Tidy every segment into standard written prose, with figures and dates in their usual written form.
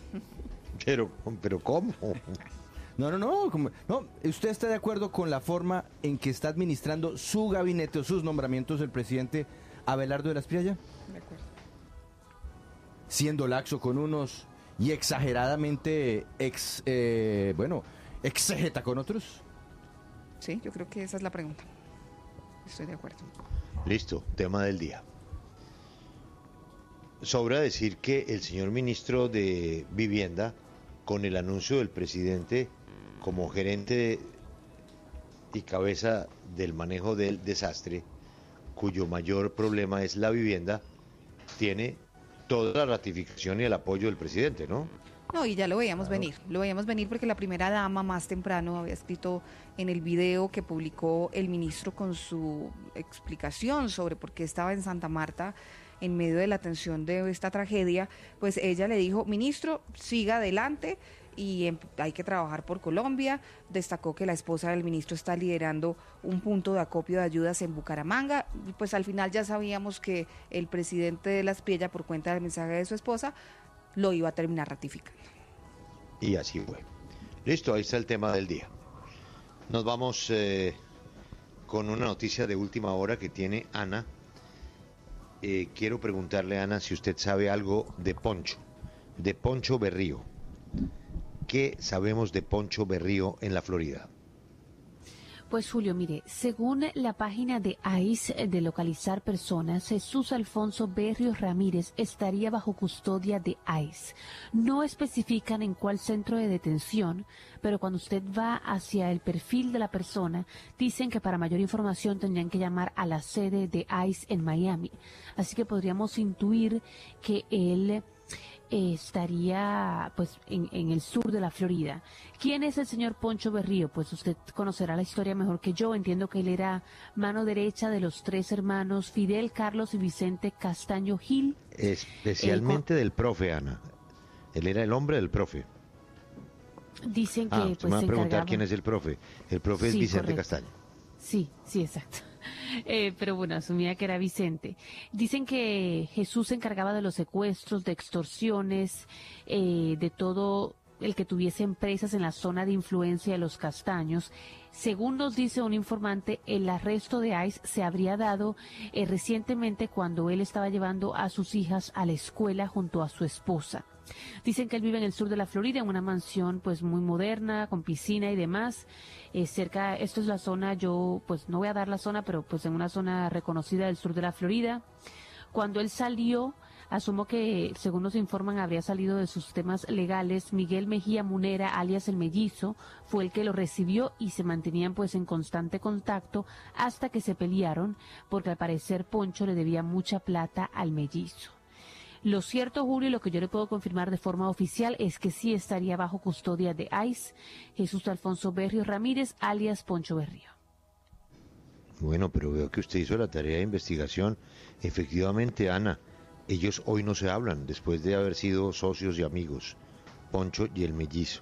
Pero ¿cómo? No. ¿Usted está de acuerdo con la forma en que está administrando su gabinete o sus nombramientos el presidente Abelardo de la Espriella? De acuerdo. Siendo laxo con unos y exageradamente exégeta con otros. Sí, yo creo que esa es la pregunta. Estoy de acuerdo. Listo, tema del día. Sobra decir que el señor ministro de Vivienda, con el anuncio del presidente como gerente y cabeza del manejo del desastre, cuyo mayor problema es la vivienda, tiene toda la ratificación y el apoyo del presidente, ¿no? No, y ya lo veíamos venir, porque la primera dama más temprano había escrito en el video que publicó el ministro con su explicación sobre por qué estaba en Santa Marta en medio de la atención de esta tragedia, pues ella le dijo, ministro, siga adelante y hay que trabajar por Colombia. Destacó que la esposa del ministro está liderando un punto de acopio de ayudas en Bucaramanga, y pues al final ya sabíamos que el presidente de la Espriella, por cuenta del mensaje de su esposa, lo iba a terminar ratificando. Y así fue. Listo, ahí está el tema del día. Nos vamos con una noticia de última hora que tiene Ana. Quiero preguntarle, Ana, si usted sabe algo de Poncho Berrío. ¿Qué sabemos de Poncho Berrío en la Florida? Pues Julio, mire, según la página de ICE de localizar personas, Jesús Alfonso Berríos Ramírez estaría bajo custodia de ICE. No especifican en cuál centro de detención, pero cuando usted va hacia el perfil de la persona, dicen que para mayor información tendrían que llamar a la sede de ICE en Miami. Así que podríamos intuir que él estaría pues en el sur de la Florida. ¿Quién es el señor Poncho Berrío? Pues usted conocerá la historia mejor que yo. Entiendo que él era mano derecha de los tres hermanos Fidel, Carlos y Vicente Castaño Gil. Especialmente del profe, Ana. Él era el hombre del profe. Dicen que pues me van a preguntar quién es el profe. El profe es Vicente correcto. Castaño. Sí, exacto. Pero bueno, asumía que era Vicente. Dicen que Jesús se encargaba de los secuestros, de extorsiones, de todo el que tuviese empresas en la zona de influencia de los Castaños. Según nos dice un informante, el arresto de ICE se habría dado recientemente cuando él estaba llevando a sus hijas a la escuela junto a su esposa. Dicen que él vive en el sur de la Florida, en una mansión pues muy moderna, con piscina y demás. Cerca, esto es la zona, yo pues no voy a dar la zona, pero pues en una zona reconocida del sur de la Florida. Cuando él salió, asumo que, según nos informan, habría salido de sus temas legales. Miguel Mejía Munera, alias El Mellizo, fue el que lo recibió y se mantenían pues en constante contacto hasta que se pelearon, porque al parecer Poncho le debía mucha plata al Mellizo. Lo cierto, Julio, y lo que yo le puedo confirmar de forma oficial es que sí estaría bajo custodia de ICE Jesús Alfonso Berríos Ramírez, alias Poncho Berrío. Bueno, pero veo que usted hizo la tarea de investigación. Efectivamente, Ana, ellos hoy no se hablan después de haber sido socios y amigos, Poncho y el Mellizo.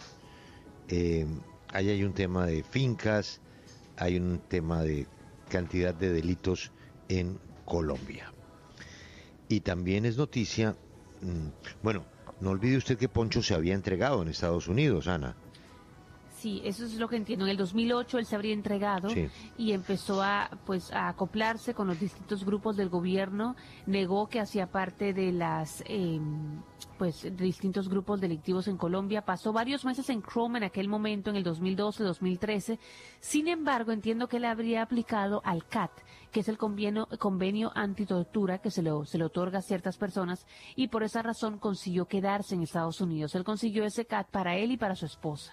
Ahí hay un tema de fincas, hay un tema de cantidad de delitos en Colombia. Y también es noticia, bueno, no olvide usted que Poncho se había entregado en Estados Unidos, Ana. Sí, eso es lo que entiendo. En el 2008 él se habría entregado y empezó a acoplarse con los distintos grupos del gobierno. Negó que hacía parte de las de distintos grupos delictivos en Colombia. Pasó varios meses en Chrome en aquel momento, en el 2012-2013. Sin embargo, entiendo que le habría aplicado al CAT, que es el convenio antitortura que se le otorga a ciertas personas, y por esa razón consiguió quedarse en Estados Unidos. Él consiguió ese CAT para él y para su esposa.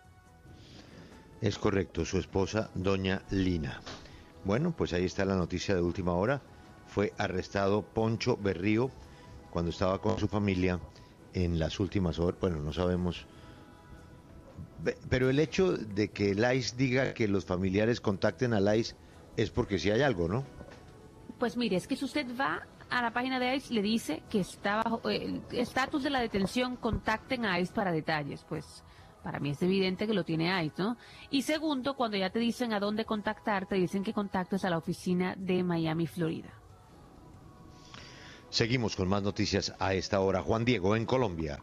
Es correcto, su esposa, doña Lina. Bueno, pues ahí está la noticia de última hora. Fue arrestado Poncho Berrío cuando estaba con su familia en las últimas horas. Bueno, no sabemos. Pero el hecho de que el ICE diga que los familiares contacten al ICE es porque sí hay algo, ¿no? Pues mire, es que si usted va a la página de ICE, le dice que está bajo el estatus de la detención, contacten a ICE para detalles, pues. Para mí es evidente que lo tiene ICE, ¿no? Y segundo, cuando ya te dicen a dónde contactar, te dicen que contactes a la oficina de Miami, Florida. Seguimos con más noticias a esta hora. Juan Diego, en Colombia.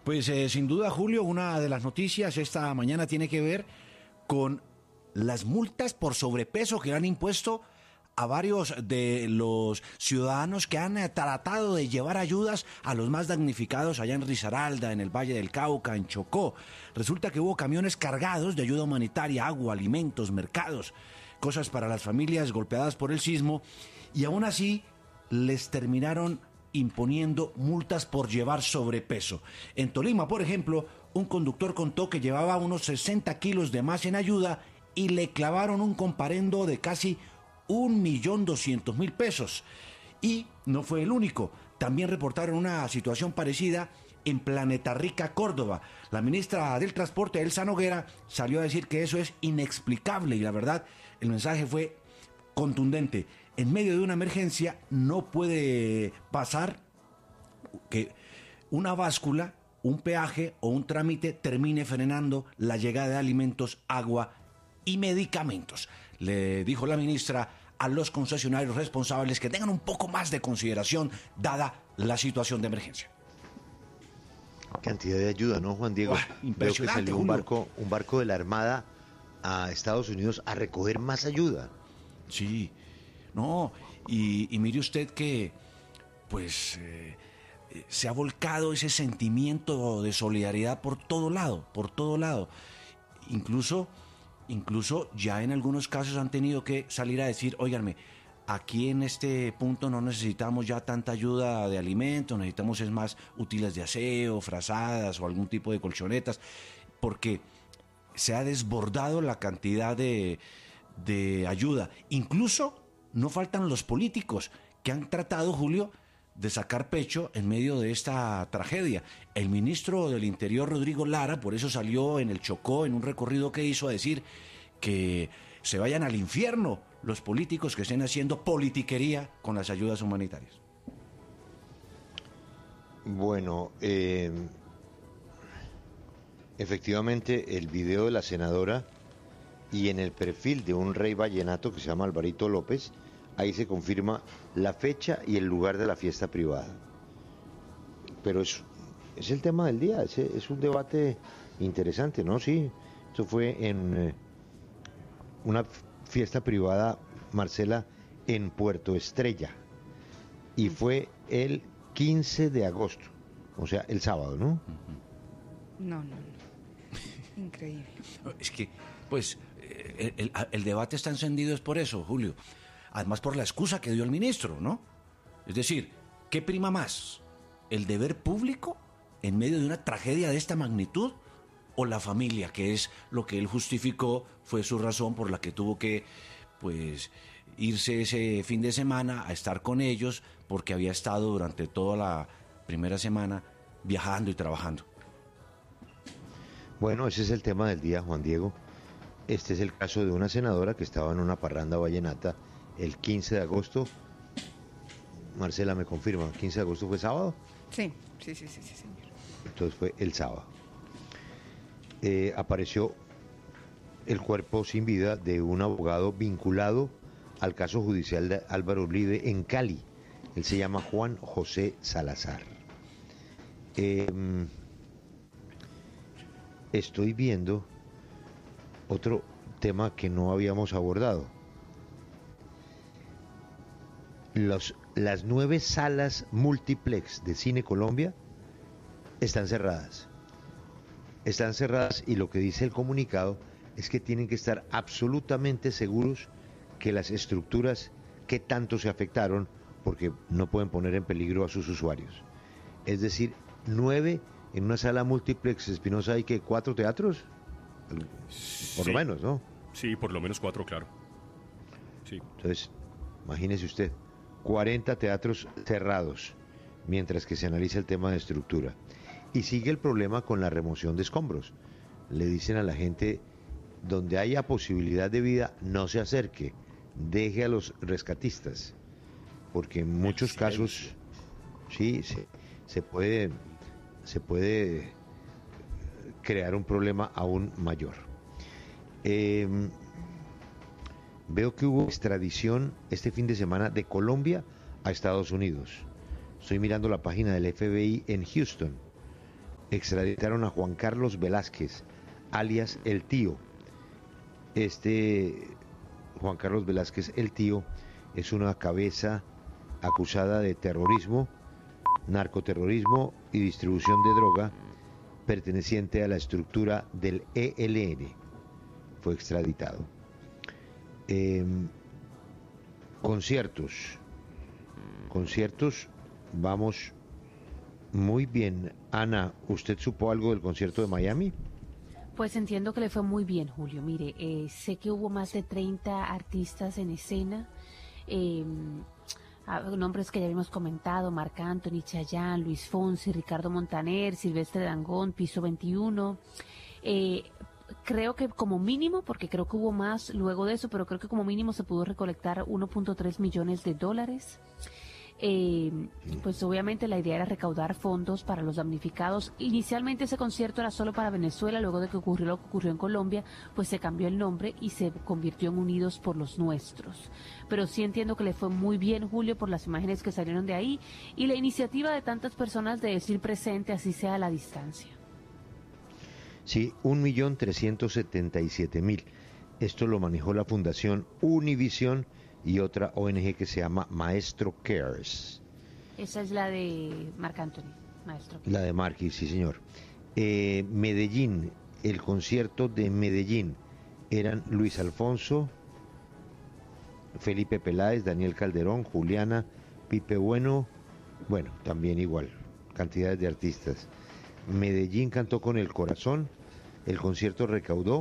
Pues sin duda, Julio, una de las noticias esta mañana tiene que ver con las multas por sobrepeso que le han impuesto a varios de los ciudadanos que han tratado de llevar ayudas a los más damnificados allá en Risaralda, en el Valle del Cauca, en Chocó. Resulta que hubo camiones cargados de ayuda humanitaria, agua, alimentos, mercados, cosas para las familias golpeadas por el sismo, y aún así les terminaron imponiendo multas por llevar sobrepeso. En Tolima, por ejemplo, un conductor contó que llevaba unos 60 kilos de más en ayuda y le clavaron un comparendo de casi 1.200.000 pesos. Y no fue el único. También reportaron una situación parecida en Planeta Rica, Córdoba. La ministra del Transporte, Elsa Noguera, salió a decir que eso es inexplicable y la verdad, el mensaje fue contundente. En medio de una emergencia no puede pasar que una báscula, un peaje o un trámite termine frenando la llegada de alimentos, agua y medicamentos. Le dijo la ministra a los concesionarios responsables que tengan un poco más de consideración dada la situación de emergencia. Cantidad de ayuda, ¿no, Juan Diego? Impresionante. Veo que salió un barco de la Armada a Estados Unidos a recoger más ayuda. Sí, no, y mire usted que, pues, se ha volcado ese sentimiento de solidaridad por todo lado. Incluso ya en algunos casos han tenido que salir a decir, óiganme, aquí en este punto no necesitamos ya tanta ayuda de alimentos, necesitamos es más útiles de aseo, frazadas o algún tipo de colchonetas, porque se ha desbordado la cantidad de ayuda. Incluso no faltan los políticos que han tratado, Julio, de sacar pecho en medio de esta tragedia. El ministro del Interior, Rodrigo Lara, por eso salió en el Chocó, en un recorrido que hizo, a decir que se vayan al infierno los políticos que estén haciendo politiquería con las ayudas humanitarias. Bueno, efectivamente el video de la senadora y en el perfil de un rey vallenato que se llama Alvarito López, ahí se confirma la fecha y el lugar de la fiesta privada. Pero es el tema del día, es un debate interesante, ¿no? Sí, esto fue en una fiesta privada, Marcela, en Puerto Estrella, y fue el 15 de agosto, o sea, el sábado, ¿no? No. Increíble. Es que, pues, el debate está encendido es por eso, Julio. Además por la excusa que dio el ministro, ¿no? Es decir, ¿qué prima más? ¿El deber público en medio de una tragedia de esta magnitud? ¿O la familia, que es lo que él justificó, fue su razón por la que tuvo que, pues, irse ese fin de semana a estar con ellos, porque había estado durante toda la primera semana viajando y trabajando? Bueno, ese es el tema del día, Juan Diego. Este es el caso de una senadora que estaba en una parranda vallenata el 15 de agosto. Marcela me confirma, ¿15 de agosto fue sábado? Sí, señor. Entonces fue el sábado. Apareció el cuerpo sin vida de un abogado vinculado al caso judicial de Álvaro Uribe en Cali. Él se llama Juan José Salazar. Estoy viendo otro tema que no habíamos abordado. Las 9 salas multiplex de Cine Colombia están cerradas. Están cerradas y lo que dice el comunicado es que tienen que estar absolutamente seguros que las estructuras que tanto se afectaron, porque no pueden poner en peligro a sus usuarios. Es decir, 9 en una sala multiplex. Espinosa, ¿hay que 4 teatros? Por lo menos, ¿no? Sí, por lo menos 4, claro. Sí. Entonces, imagínese usted, 40 teatros cerrados, mientras que se analiza el tema de estructura. Y sigue el problema con la remoción de escombros. Le dicen a la gente, donde haya posibilidad de vida, no se acerque, deje a los rescatistas, porque en muchos casos, sí, se puede crear un problema aún mayor. Veo que hubo extradición este fin de semana de Colombia a Estados Unidos. Estoy mirando la página del FBI en Houston. extraditaron a Juan Carlos Velázquez, alias El Tío. Juan Carlos Velázquez El Tío es una cabeza acusada de terrorismo, narcoterrorismo y distribución de droga perteneciente a la estructura del ELN. Fue extraditado. Conciertos, vamos muy bien. Ana, ¿usted supo algo del concierto de Miami? Pues entiendo que le fue muy bien, Julio. Mire, sé que hubo más de 30 artistas en escena, nombres que ya habíamos comentado: Marc Anthony, Chayanne, Luis Fonsi, Ricardo Montaner, Silvestre Dangond, Piso 21. Creo que como mínimo, porque creo que hubo más luego de eso, pero creo que como mínimo se pudo recolectar 1.3 millones de dólares. Pues obviamente la idea era recaudar fondos para los damnificados. Inicialmente ese concierto era solo para Venezuela, luego de que ocurrió lo que ocurrió en Colombia, pues se cambió el nombre y se convirtió en Unidos por los Nuestros. Pero sí entiendo que le fue muy bien, Julio, por las imágenes que salieron de ahí y la iniciativa de tantas personas de decir presente, así sea a la distancia. Sí, 1.377.000. Esto lo manejó la Fundación Univisión y otra ONG que se llama Maestro Cares. Esa es la de Marc Anthony, Maestro Cares. La de Marquis, sí señor. Medellín, el concierto de Medellín eran Luis Alfonso, Felipe Peláez, Daniel Calderón, Juliana, Pipe Bueno, también igual, cantidades de artistas. Medellín cantó con el corazón. El concierto recaudó,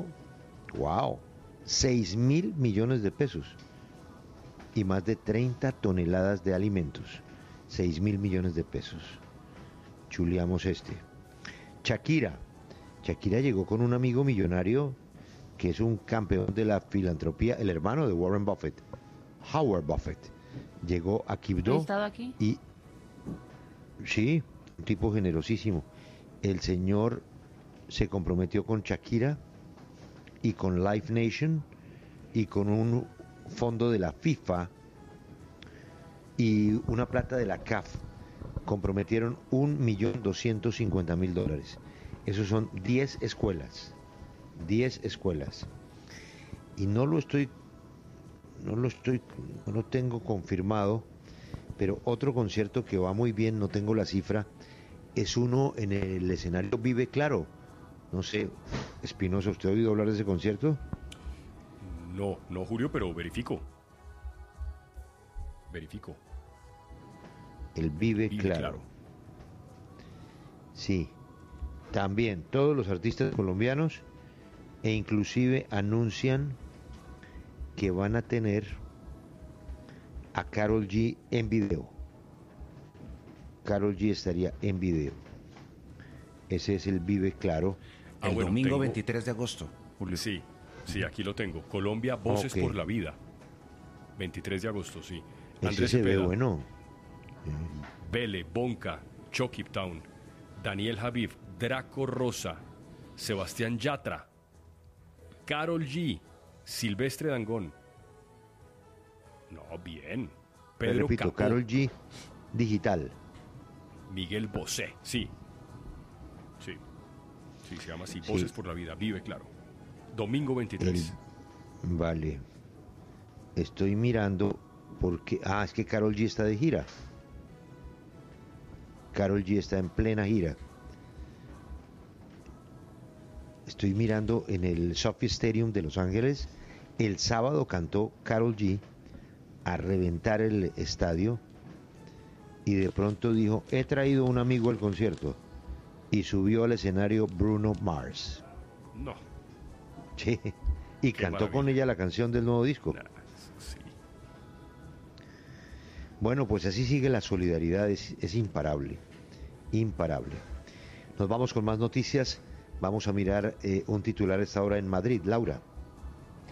6.000 millones de pesos y más de 30 toneladas de alimentos. 6.000 millones de pesos. Chuleamos Shakira llegó con un amigo millonario que es un campeón de la filantropía, el hermano de Warren Buffett, Howard Buffett. Llegó a Quibdó. ¿Ha estado aquí? Y sí, un tipo generosísimo. El señor se comprometió con Shakira y con Live Nation y con un fondo de la FIFA y una plata de la CAF. Comprometieron $1.250.000. Esos son 10 escuelas. 10 escuelas. Y no lo tengo confirmado, pero otro concierto que va muy bien, no tengo la cifra, es uno en el escenario Vive Claro. No sé, Espinosa, ¿usted ha oído hablar de ese concierto? No, Julio, pero verifico. El Vive Claro. Sí, también todos los artistas colombianos e inclusive anuncian que van a tener a Karol G en video. Karol G estaría en video. Ese es el Vive Claro. El domingo 23 de agosto, Julio. Sí, aquí lo tengo. Colombia, Voces por la Vida. 23 de agosto, sí. Ese se ve bueno. Bele, Bonca, Chucky Town, Daniel Javif, Draco Rosa, Sebastián Yatra, Karol G, Silvestre Dangond. No, bien. Pedro Capó. Karol G digital. Miguel Bosé, sí, se llama así, Voces por la Vida, Vive Claro. Domingo 23. Vale. Estoy mirando porque... es que Karol G está de gira. Karol G está en plena gira. Estoy mirando en el Sophie Stadium de Los Ángeles. El sábado cantó Karol G a reventar el estadio y de pronto dijo: he traído un amigo al concierto, y subió al escenario Bruno Mars. No. Sí, y Qué cantó maravilla. con ella la canción del nuevo disco. Sí. Bueno, pues así sigue la solidaridad, es imparable, imparable. Nos vamos con más noticias. Vamos a mirar un titular a esta hora en Madrid. Laura.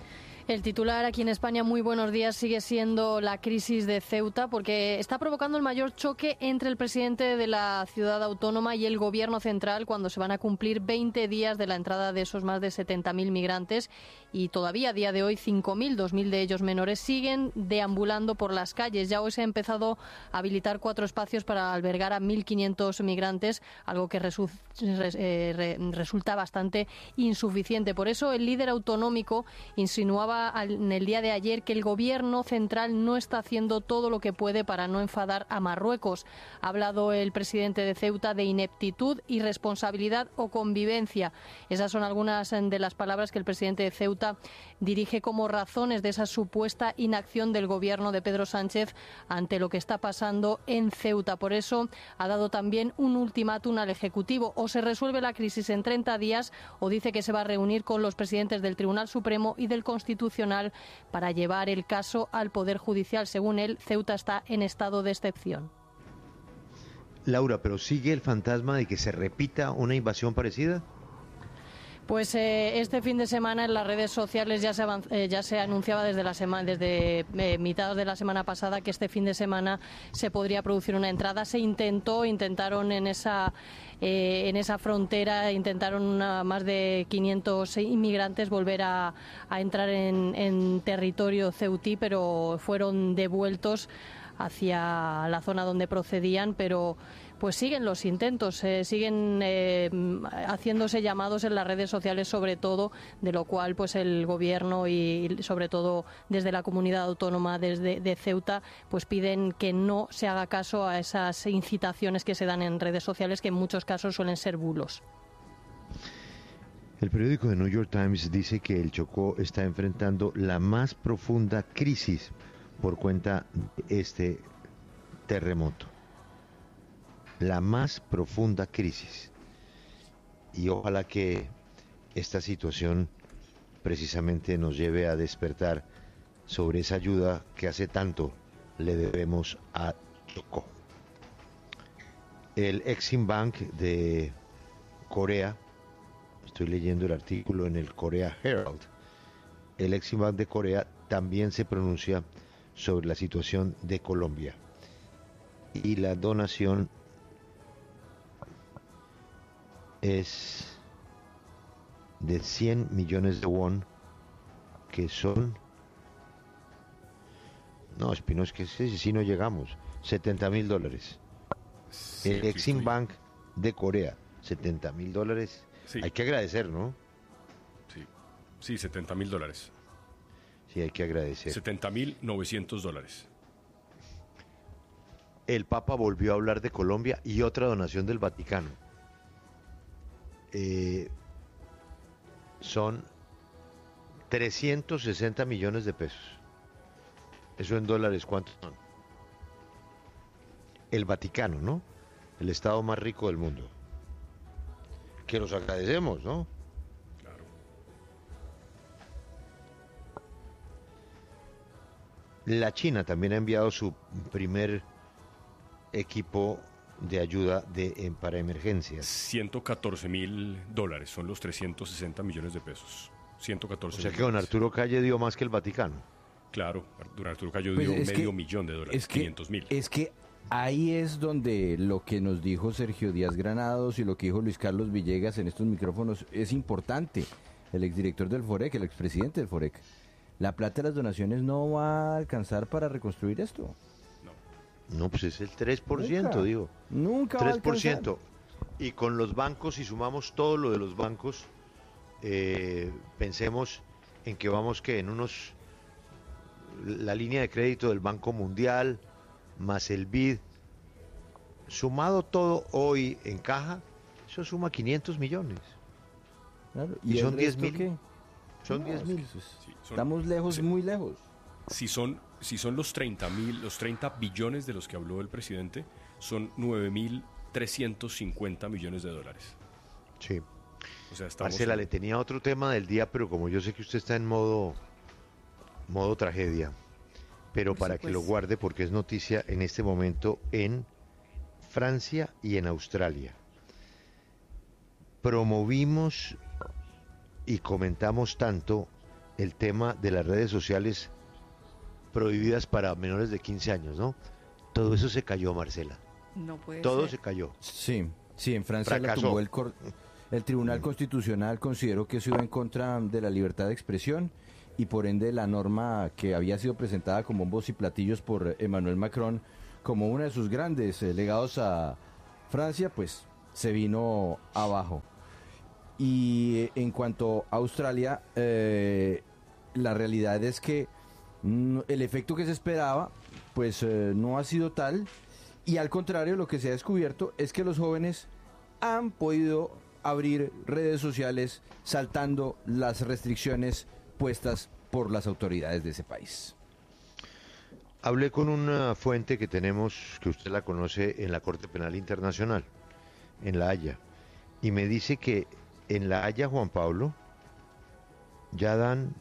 El titular aquí en España, muy buenos días, sigue siendo la crisis de Ceuta, porque está provocando el mayor choque entre el presidente de la ciudad autónoma y el gobierno central cuando se van a cumplir 20 días de la entrada de esos más de 70.000 migrantes, y todavía a día de hoy 5.000, 2.000 de ellos menores, siguen deambulando por las calles. Ya hoy se ha empezado a habilitar 4 espacios para albergar a 1.500 migrantes, algo que resulta bastante insuficiente. Por eso el líder autonómico insinuaba en el día de ayer que el gobierno central no está haciendo todo lo que puede para no enfadar a Marruecos. Ha hablado el presidente de Ceuta de ineptitud, irresponsabilidad o convivencia. Esas son algunas de las palabras que el presidente de Ceuta dirige como razones de esa supuesta inacción del gobierno de Pedro Sánchez ante lo que está pasando en Ceuta. Por eso ha dado también un ultimátum al Ejecutivo: o se resuelve la crisis en 30 días o dice que se va a reunir con los presidentes del Tribunal Supremo y del Constitucional para llevar el caso al Poder Judicial. Según él, Ceuta está en estado de excepción. Laura, ¿pero sigue el fantasma de que se repita una invasión parecida? Pues este fin de semana en las redes sociales ya se anunciaba desde mitad de la semana pasada que este fin de semana se podría producir una entrada. Intentaron en esa frontera, más de 500 inmigrantes volver a entrar en territorio ceutí, pero fueron devueltos hacia la zona donde procedían, pero pues siguen los intentos, siguen haciéndose llamados en las redes sociales, sobre todo, de lo cual pues el gobierno y sobre todo desde la comunidad autónoma de Ceuta pues piden que no se haga caso a esas incitaciones que se dan en redes sociales, que en muchos casos suelen ser bulos. El periódico The New York Times dice que el Chocó está enfrentando la más profunda crisis por cuenta de este terremoto. La más profunda crisis. Y ojalá que esta situación precisamente nos lleve a despertar sobre esa ayuda que hace tanto le debemos a Chocó. El Exim Bank de Corea, estoy leyendo el artículo en el Korea Herald, el Exim Bank de Corea también se pronuncia sobre la situación de Colombia y la donación es de 100 millones de won, que son, no, Espino, es que si no llegamos, $70.000. Sí, el Exim Bank de Corea, $70.000. Sí. Hay que agradecer, ¿no? Sí, $70.000. Sí, hay que agradecer. $70.900. El Papa volvió a hablar de Colombia y otra donación del Vaticano. Son 360 millones de pesos. Eso en dólares, ¿cuántos son? El Vaticano, ¿no? El estado más rico del mundo. Que los agradecemos, ¿no? Claro. La China también ha enviado su primer equipo de ayuda para emergencias. $114.000 son los 360 millones de pesos. 114. O sea que don Arturo Calle dio más que el Vaticano. Claro, don Arturo Calle dio $500 millón, $500.000. Es que ahí es donde lo que nos dijo Sergio Díaz Granados y lo que dijo Luis Carlos Villegas en estos micrófonos es importante. El exdirector del FOREC, el expresidente del FOREC. La plata de las donaciones no va a alcanzar para reconstruir esto. No, pues es el 3%, digo. Nunca 3%. Y con los bancos, si sumamos todo lo de los bancos, pensemos en que vamos la línea de crédito del Banco Mundial, más el BID, sumado todo hoy en caja, eso suma 500 millones. Claro. ¿Y son 10.000? ¿Qué? Son 10.000. Estamos lejos, muy lejos. Si son los 30 billones de los que habló el presidente, son 9.350 millones de dólares. Sí. O sea, Marcela, le tenía otro tema del día, pero como yo sé que usted está en modo tragedia, pero para que lo guarde porque es noticia en este momento en Francia y en Australia. Promovimos y comentamos tanto el tema de las redes sociales prohibidas para menores de 15 años, ¿no? Todo eso se cayó, Marcela. No puede Todo ser. se cayó. Sí, sí, en Francia la Fracasó. tumbó el Tribunal Constitucional consideró que eso iba en contra de la libertad de expresión y por ende la norma que había sido presentada con bombos y platillos por Emmanuel Macron como uno de sus grandes legados a Francia, pues se vino abajo. Y en cuanto a Australia, la realidad es que el efecto que se esperaba, pues no ha sido tal, y al contrario, lo que se ha descubierto es que los jóvenes han podido abrir redes sociales saltando las restricciones puestas por las autoridades de ese país. Hablé con una fuente que tenemos, que usted la conoce, en la Corte Penal Internacional, en La Haya, y me dice que en La Haya, Juan Pablo, ya dan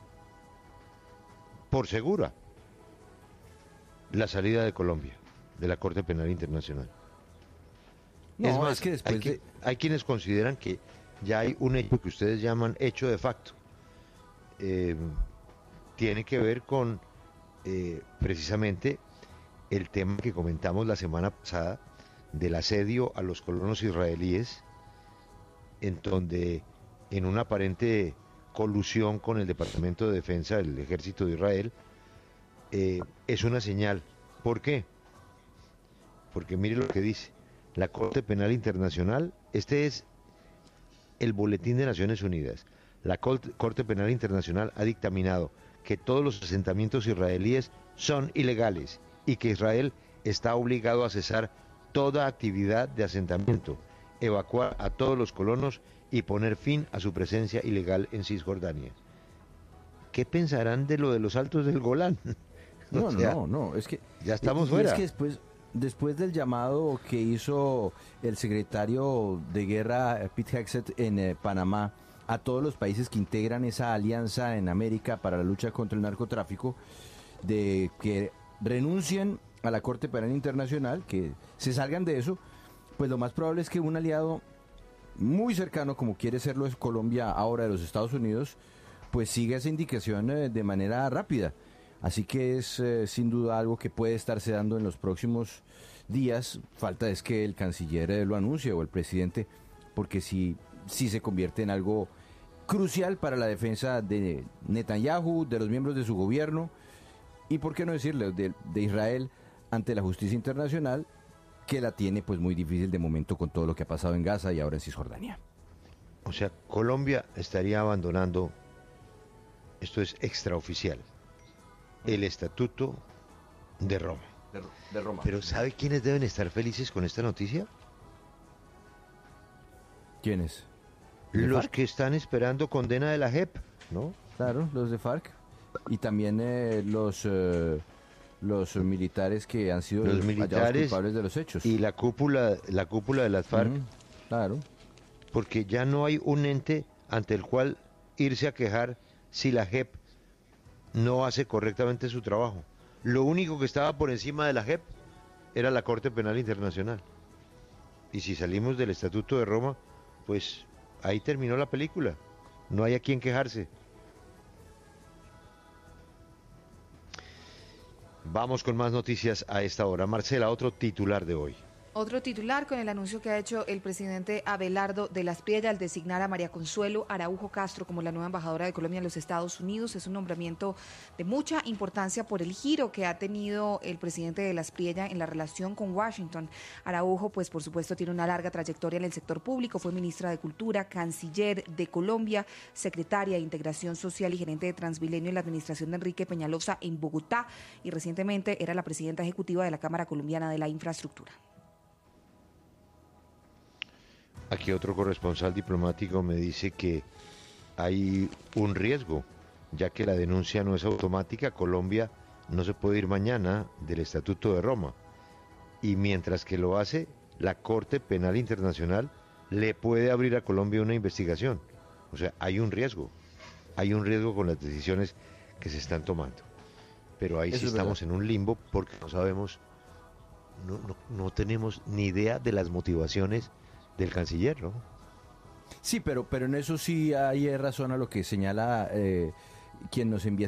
por segura la salida de Colombia de la Corte Penal Internacional. No, es más, es que después hay quienes consideran que ya hay un hecho que ustedes llaman hecho de facto. Tiene que ver con precisamente el tema que comentamos la semana pasada del asedio a los colonos israelíes, en donde en una aparente colusión con el Departamento de Defensa del Ejército de Israel, es una señal. ¿Por qué? Porque mire lo que dice la Corte Penal Internacional. Este es el Boletín de Naciones Unidas. La Corte Penal Internacional ha dictaminado que todos los asentamientos israelíes son ilegales y que Israel está obligado a cesar toda actividad de asentamiento, evacuar a todos los colonos y poner fin a su presencia ilegal en Cisjordania. ¿Qué pensarán de lo de los Altos del Golán? No, es que ya estamos y fuera. Es que después del llamado que hizo el secretario de Guerra Pete Hegseth en Panamá a todos los países que integran esa alianza en América para la lucha contra el narcotráfico, de que renuncien a la Corte Penal Internacional, que se salgan de eso, pues lo más probable es que un aliado muy cercano, como quiere serlo es Colombia ahora de los Estados Unidos, pues siga esa indicación de manera rápida. Así que es sin duda algo que puede estarse dando en los próximos días. Falta es que el canciller lo anuncie o el presidente, porque sí se convierte en algo crucial para la defensa de Netanyahu, de los miembros de su gobierno y, por qué no decirle, de Israel ante la justicia internacional, que la tiene pues muy difícil de momento con todo lo que ha pasado en Gaza y ahora en Cisjordania. O sea, Colombia estaría abandonando, esto es extraoficial, el Estatuto de Roma. De Roma. Pero ¿sabe quiénes deben estar felices con esta noticia? ¿Quiénes? Los FARC? que están esperando condena de la JEP, ¿no? Claro, los de FARC. Y también los militares que han sido Los hallados militares culpables de los hechos. Y la cúpula de las FARC, Claro. porque ya no hay un ente ante el cual irse a quejar si la JEP no hace correctamente su trabajo. Lo único que estaba por encima de la JEP era la Corte Penal Internacional. Y si salimos del Estatuto de Roma, pues ahí terminó la película. No hay a quien quejarse. Vamos con más noticias a esta hora. Marcela, otro titular de hoy. Otro titular con el anuncio que ha hecho el presidente Abelardo de las Priella al designar a María Consuelo Araujo Castro como la nueva embajadora de Colombia en los Estados Unidos. Es un nombramiento de mucha importancia por el giro que ha tenido el presidente de las Priella en la relación con Washington. Araujo, pues por supuesto, tiene una larga trayectoria en el sector público. Fue ministra de Cultura, canciller de Colombia, secretaria de Integración Social y gerente de Transmilenio en la administración de Enrique Peñalosa en Bogotá y recientemente era la presidenta ejecutiva de la Cámara Colombiana de la Infraestructura. Aquí otro corresponsal diplomático me dice que hay un riesgo, ya que la denuncia no es automática. Colombia no se puede ir mañana del Estatuto de Roma. Y mientras que lo hace, la Corte Penal Internacional le puede abrir a Colombia una investigación. O sea, hay un riesgo con las decisiones que se están tomando. Pero ahí sí estamos en un limbo porque no sabemos, no tenemos ni idea de las motivaciones del canciller, ¿no? Sí, pero en eso sí hay razón a lo que señala quien nos envía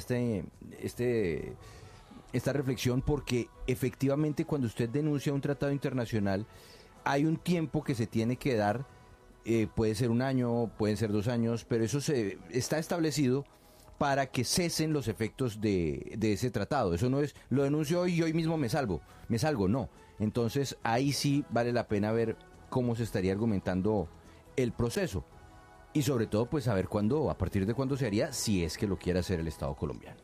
esta reflexión, porque efectivamente cuando usted denuncia un tratado internacional hay un tiempo que se tiene que dar, puede ser 1 año, pueden ser 2 años, pero eso está establecido para que cesen los efectos de ese tratado. Eso no es, lo denuncio hoy y hoy mismo me salgo, no. Entonces ahí sí vale la pena ver cómo se estaría argumentando el proceso y sobre todo pues saber cuándo, a partir de cuándo se haría, si es que lo quiere hacer el Estado colombiano.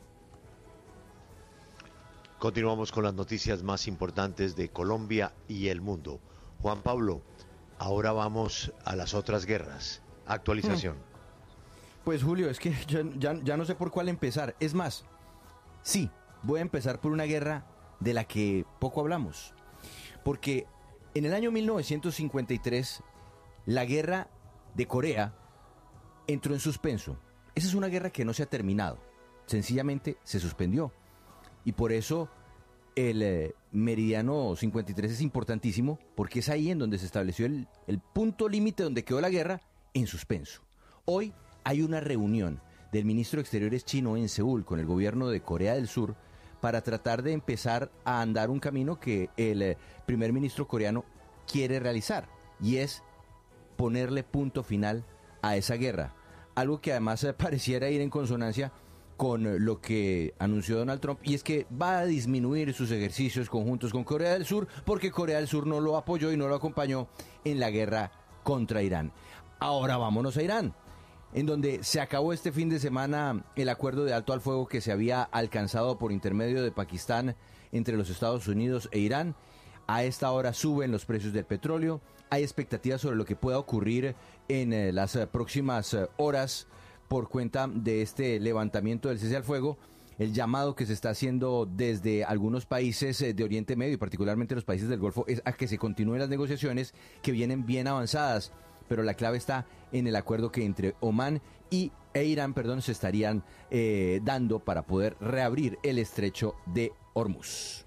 Continuamos con las noticias más importantes de Colombia y el mundo. Juan Pablo, ahora vamos a las otras guerras. Actualización. Pues Julio, es que ya no sé por cuál empezar. Es más, sí, voy a empezar por una guerra de la que poco hablamos. Porque en el año 1953, la guerra de Corea entró en suspenso. Esa es una guerra que no se ha terminado. Sencillamente se suspendió. Y por eso el meridiano 53 es importantísimo, porque es ahí en donde se estableció el punto límite donde quedó la guerra en suspenso. Hoy hay una reunión del ministro de Exteriores chino en Seúl con el gobierno de Corea del Sur para tratar de empezar a andar un camino que el primer ministro coreano quiere realizar, y es ponerle punto final a esa guerra. Algo que además pareciera ir en consonancia con lo que anunció Donald Trump, y es que va a disminuir sus ejercicios conjuntos con Corea del Sur, porque Corea del Sur no lo apoyó y no lo acompañó en la guerra contra Irán. Ahora vámonos a Irán, en donde se acabó este fin de semana el acuerdo de alto al fuego que se había alcanzado por intermedio de Pakistán entre los Estados Unidos e Irán. A esta hora suben los precios del petróleo, hay expectativas sobre lo que pueda ocurrir en las próximas horas por cuenta de este levantamiento del cese al fuego, el llamado que se está haciendo desde algunos países de Oriente Medio y particularmente los países del Golfo es a que se continúen las negociaciones que vienen bien avanzadas, pero la clave está en el acuerdo que entre Omán e Irán se estarían dando para poder reabrir el estrecho de Hormuz.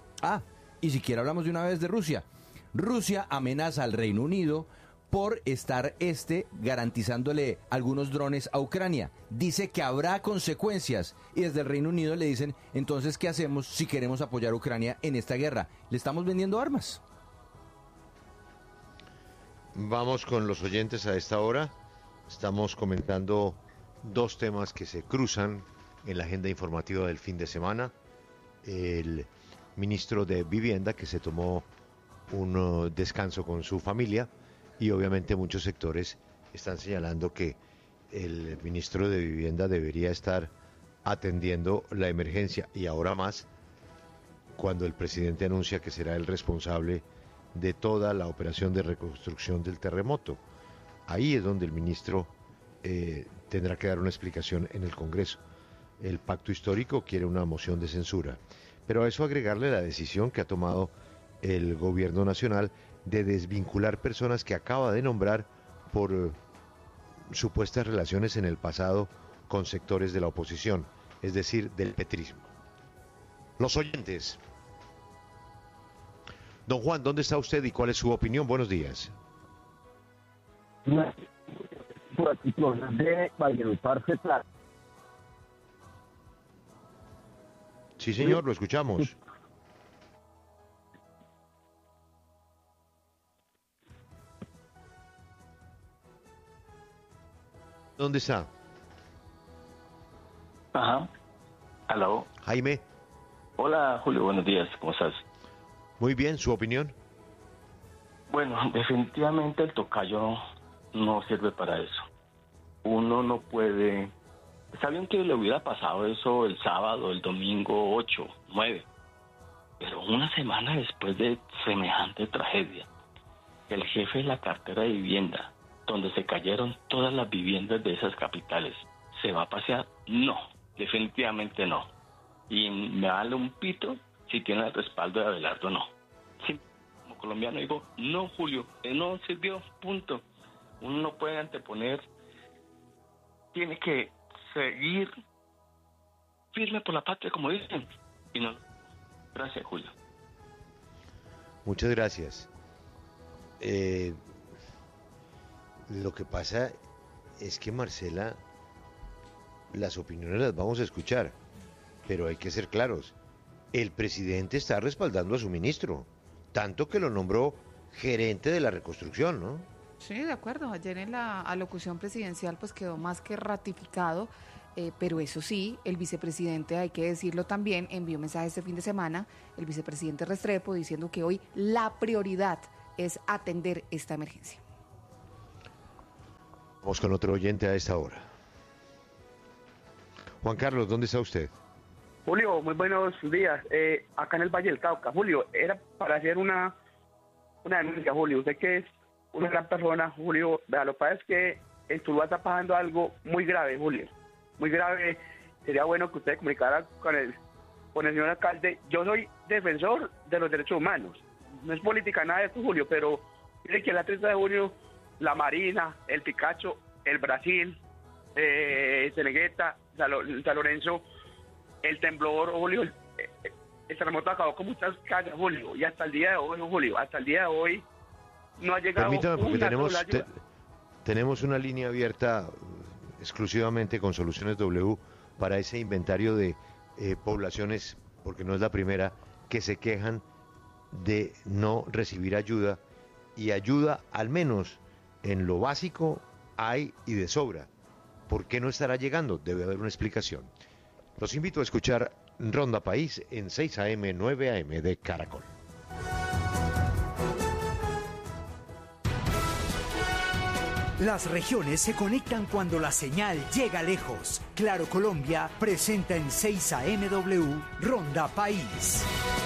Y siquiera hablamos de una vez de Rusia. Rusia amenaza al Reino Unido por estar garantizándole algunos drones a Ucrania. Dice que habrá consecuencias y desde el Reino Unido le dicen, entonces, ¿qué hacemos si queremos apoyar a Ucrania en esta guerra? ¿Le estamos vendiendo armas? Vamos con los oyentes a esta hora. Estamos comentando 2 temas que se cruzan en la agenda informativa del fin de semana. El ministro de Vivienda, que se tomó un descanso con su familia, y obviamente muchos sectores están señalando que el ministro de Vivienda debería estar atendiendo la emergencia, y ahora más cuando el presidente anuncia que será el responsable de toda la operación de reconstrucción del terremoto. Ahí es donde el ministro tendrá que dar una explicación en el Congreso. El pacto histórico quiere una moción de censura, pero a eso agregarle la decisión que ha tomado el gobierno nacional de desvincular personas que acaba de nombrar por supuestas relaciones en el pasado con sectores de la oposición, es decir, del petrismo. Los oyentes. Don Juan, ¿dónde está usted y cuál es su opinión? Buenos días. Sí, señor, lo escuchamos. ¿Dónde está? Ajá. Aló. Jaime. Hola, Julio, buenos días. ¿Cómo estás? Muy bien, ¿su opinión? Bueno, definitivamente el tocayo no sirve para eso. Uno no puede... Está bien que le hubiera pasado eso el sábado, el domingo 8, 9, pero una semana después de semejante tragedia, el jefe de la cartera de vivienda, donde se cayeron todas las viviendas de esas capitales, ¿se va a pasear? No, definitivamente no. Y me vale un pito si tiene el respaldo de Abelardo o no. Sí, como colombiano digo, no, Julio, no sirvió, punto. Uno no puede anteponer, tiene que seguir firme por la patria, como dicen. Y no. Gracias, Julio. Muchas gracias. Lo que pasa es que Marcela las opiniones las vamos a escuchar, pero hay que ser claros. El presidente está respaldando a su ministro, tanto que lo nombró gerente de la reconstrucción, ¿no? Sí, de acuerdo. Ayer en la alocución presidencial pues quedó más que ratificado, pero eso sí, el vicepresidente, hay que decirlo también, envió mensaje este fin de semana, el vicepresidente Restrepo, diciendo que hoy la prioridad es atender esta emergencia. Vamos con otro oyente a esta hora. Juan Carlos, ¿dónde está usted? Julio, muy buenos días. Acá en el Valle del Cauca. Julio, era para hacer una denuncia, Julio. Usted que es una gran persona, Julio. Vea, lo que pasa es que en Tuluá está pasando algo muy grave, Julio. Muy grave. Sería bueno que usted comunicara con el señor alcalde. Yo soy defensor de los derechos humanos. No es política nada de esto, Julio, pero mire que el 30 de junio la Marina, el Picacho, el Brasil, Cenegueta, San Lorenzo, el temblor, Julio, el terremoto acabó con muchas casas, Julio, y hasta el día de hoy, Julio, no ha llegado. Permítame, porque tenemos una línea abierta exclusivamente con Soluciones W para ese inventario de poblaciones, porque no es la primera, que se quejan de no recibir ayuda, y ayuda al menos en lo básico hay y de sobra. ¿Por qué no estará llegando? Debe haber una explicación. Los invito a escuchar Ronda País en 6 AM, 9 AM de Caracol. Las regiones se conectan cuando la señal llega lejos. Claro Colombia presenta en 6 AMW Ronda País.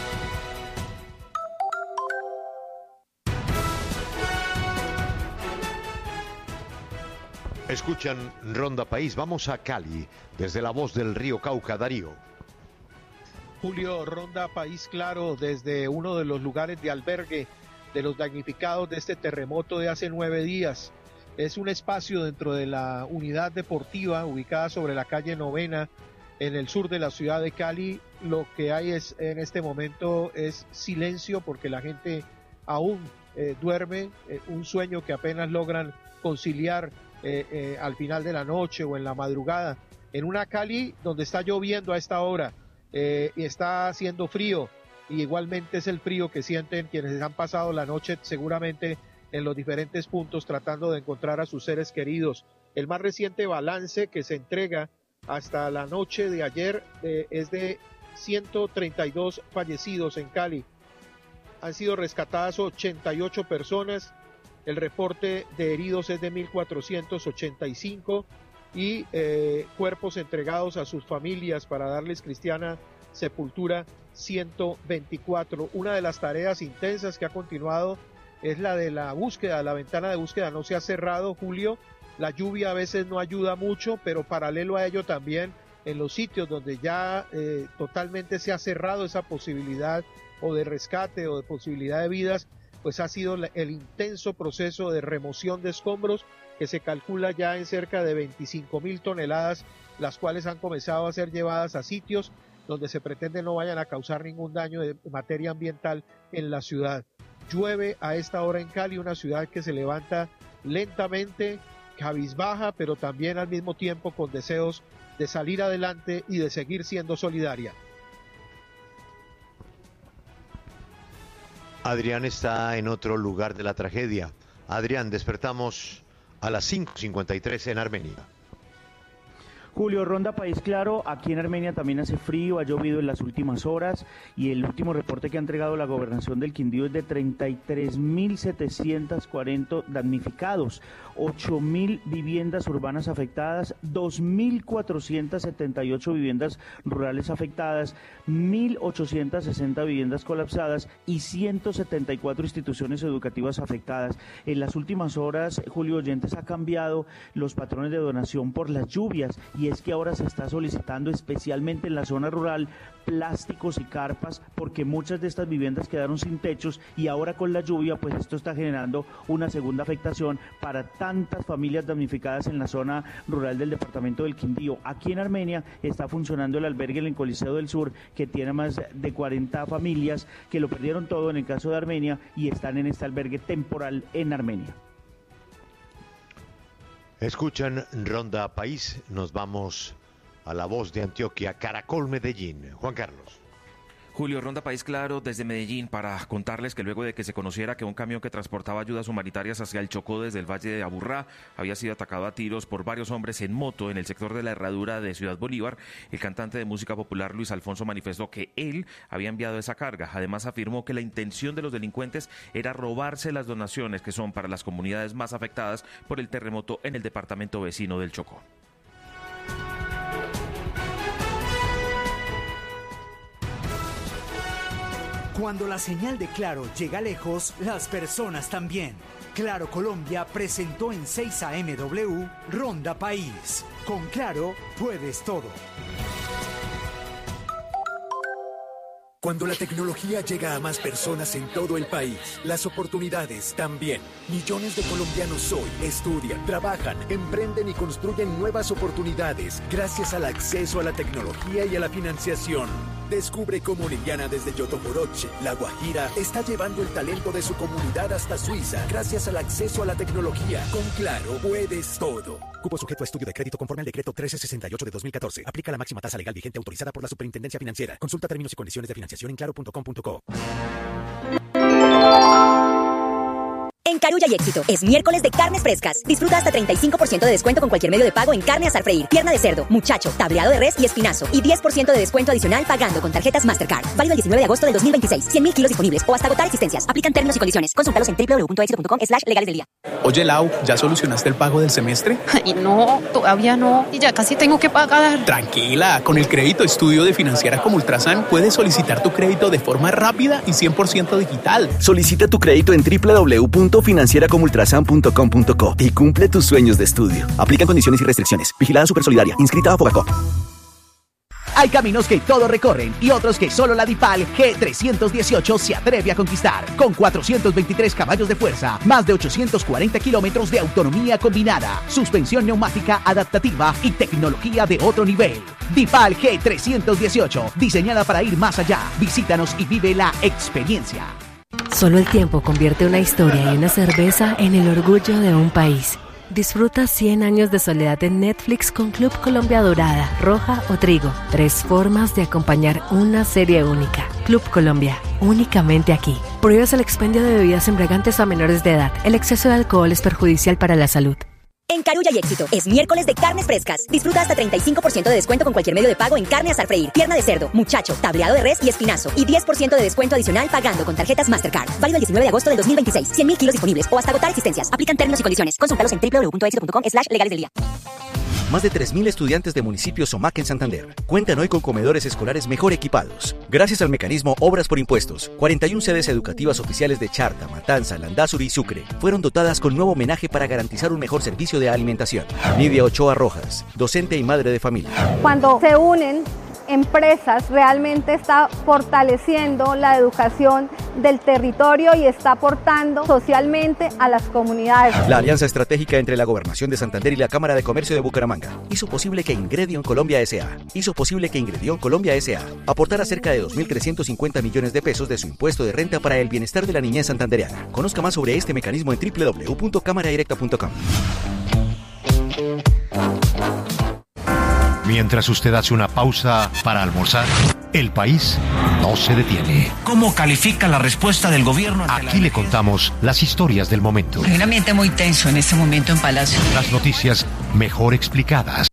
Escuchan Ronda País, vamos a Cali, desde la voz del río Cauca, Darío. Julio, Ronda País Claro, desde uno de los lugares de albergue de los damnificados de este terremoto de hace 9 días. Es un espacio dentro de la unidad deportiva ubicada sobre la calle Novena, en el sur de la ciudad de Cali. Lo que hay en este momento es silencio, porque la gente aún duerme, un sueño que apenas logran conciliar al final de la noche o en la madrugada, en una Cali donde está lloviendo a esta hora y está haciendo frío, y igualmente es el frío que sienten quienes han pasado la noche seguramente en los diferentes puntos tratando de encontrar a sus seres queridos. El más reciente balance que se entrega hasta la noche de ayer es de 132 fallecidos en Cali. Han sido rescatadas 88 personas. El reporte de heridos es de 1.485 y cuerpos entregados a sus familias para darles cristiana sepultura 124. Una de las tareas intensas que ha continuado es la de la búsqueda. La ventana de búsqueda no se ha cerrado, Julio. La lluvia a veces no ayuda mucho, pero paralelo a ello también en los sitios donde ya totalmente se ha cerrado esa posibilidad o de rescate o de posibilidad de vidas, pues ha sido el intenso proceso de remoción de escombros que se calcula ya en cerca de 25.000 toneladas, las cuales han comenzado a ser llevadas a sitios donde se pretende no vayan a causar ningún daño de materia ambiental en la ciudad. Llueve a esta hora en Cali, una ciudad que se levanta lentamente, cabizbaja, pero también al mismo tiempo con deseos de salir adelante y de seguir siendo solidaria. Adrián está en otro lugar de la tragedia. Adrián, despertamos a las 5:53 en Armenia. Julio, Ronda País Claro, aquí en Armenia también hace frío, ha llovido en las últimas horas y el último reporte que ha entregado la gobernación del Quindío es de 33.740 damnificados, 8.000 viviendas urbanas afectadas, 2.478 viviendas rurales afectadas, 1.860 viviendas colapsadas y 174 instituciones educativas afectadas. En las últimas horas, Julio Oyentes, ha cambiado los patrones de donación por las lluvias, y es que ahora se está solicitando especialmente en la zona rural plásticos y carpas, porque muchas de estas viviendas quedaron sin techos y ahora con la lluvia pues esto está generando una segunda afectación para tantas familias damnificadas en la zona rural del departamento del Quindío. Aquí en Armenia está funcionando el albergue en el Coliseo del Sur, que tiene más de 40 familias que lo perdieron todo en el caso de Armenia y están en este albergue temporal en Armenia. Escuchan Ronda País, nos vamos a La Voz de Antioquia, Caracol Medellín. Juan Carlos. Julio, Ronda País Claro desde Medellín para contarles que luego de que se conociera que un camión que transportaba ayudas humanitarias hacia el Chocó desde el Valle de Aburrá había sido atacado a tiros por varios hombres en moto en el sector de la Herradura de Ciudad Bolívar, el cantante de música popular Luis Alfonso manifestó que él había enviado esa carga. Además afirmó que la intención de los delincuentes era robarse las donaciones que son para las comunidades más afectadas por el terremoto en el departamento vecino del Chocó. Cuando la señal de Claro llega lejos, las personas también. Claro Colombia presentó en 6 AM Ronda País. Con Claro puedes todo. Cuando la tecnología llega a más personas en todo el país, las oportunidades también. Millones de colombianos hoy estudian, trabajan, emprenden y construyen nuevas oportunidades gracias al acceso a la tecnología y a la financiación. Descubre cómo Liliana desde Yotoboroche, La Guajira, está llevando el talento de su comunidad hasta Suiza gracias al acceso a la tecnología. Con Claro puedes todo. Cupo sujeto a estudio de crédito conforme al decreto 1368 de 2014. Aplica la máxima tasa legal vigente autorizada por la Superintendencia Financiera. Consulta términos y condiciones de financiación en claro.com.co. En Carulla y Éxito, es miércoles de carnes frescas. Disfruta hasta 35% de descuento con cualquier medio de pago en carne asar freír, pierna de cerdo, muchacho, tableado de res y espinazo. Y 10% de descuento adicional pagando con tarjetas Mastercard. Válido el 19 de agosto del 2026. 100.000 kilos disponibles o hasta agotar existencias. Aplican términos y condiciones. Consúltalos en www.exito.com/legales del día. Oye, Lau, ¿ya solucionaste el pago del semestre? Ay, no, todavía no. Y ya casi tengo que pagar. Tranquila, con el crédito estudio de Financiera como Ultrasan puedes solicitar tu crédito de forma rápida y 100% digital. Solicita tu crédito en www.financieracomultrasan.com.co y cumple tus sueños de estudio. Aplican condiciones y restricciones. Vigilada Supersolidaria. Inscrita a Fogacop. Hay caminos que todos recorren y otros que solo la DIPAL G318 se atreve a conquistar. Con 423 caballos de fuerza, más de 840 kilómetros de autonomía combinada, suspensión neumática adaptativa y tecnología de otro nivel. DIPAL G318, diseñada para ir más allá. Visítanos y vive la experiencia. Solo el tiempo convierte una historia y una cerveza en el orgullo de un país. Disfruta 100 años de soledad en Netflix con Club Colombia Dorada, Roja o Trigo. 3 formas de acompañar una serie única. Club Colombia, únicamente aquí. Prohíbes el expendio de bebidas embriagantes a menores de edad. El exceso de alcohol es perjudicial para la salud. En Carulla y Éxito, es miércoles de carnes frescas. Disfruta hasta 35% de descuento con cualquier medio de pago en carne asar freír, pierna de cerdo, muchacho, tableado de res y espinazo. Y 10% de descuento adicional pagando con tarjetas Mastercard. Válido el 19 de agosto del 2026. 100.000 kilos disponibles o hasta agotar existencias. Aplican términos y condiciones. Consúltalos en www.exito.com/legales del día. Más de 3.000 estudiantes de municipios SOMAC en Santander cuentan hoy con comedores escolares mejor equipados. Gracias al mecanismo Obras por Impuestos, 41 sedes educativas oficiales de Charta, Matanza, Landázuri y Sucre fueron dotadas con nuevo homenaje para garantizar un mejor servicio de alimentación. Nidia Ochoa Rojas, docente y madre de familia. Cuando se unen empresas, realmente está fortaleciendo la educación del territorio y está aportando socialmente a las comunidades. La alianza estratégica entre la Gobernación de Santander y la Cámara de Comercio de Bucaramanga hizo posible que Ingredion Colombia S.A. aportara cerca de 2.350 millones de pesos de su impuesto de renta para el bienestar de la niñez santandereana. Conozca más sobre este mecanismo en www.cámaradirecta.com. Mientras usted hace una pausa para almorzar, el país no se detiene. ¿Cómo califica la respuesta del gobierno? Aquí le contamos las historias del momento. Hay un ambiente muy tenso en este momento en Palacio. Las noticias mejor explicadas.